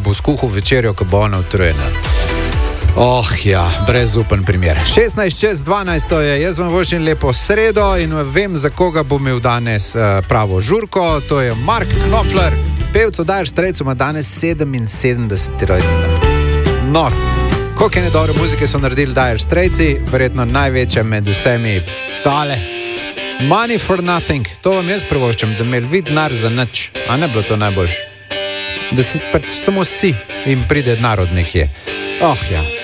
bo skuhal večerjo, ko bo ona utrujena. Oh ja, brezupen primer. 16:12 je, jaz vam vošim lepo sredo in vem, za koga bom imel danes pravo žurko. To je Mark Knopfler, pevcu Dire Straits, ima danes 77. rojstni dan. No, koliko ene dobre muzike so naredili Dire Straitsi, verjetno največje med vsemi tale. Money for Nothing, to vam jaz privoščam, da imeli vid denar za nič, a ne bilo to najboljše. Da si pač samo si in pride denar od nekje. Oh ja.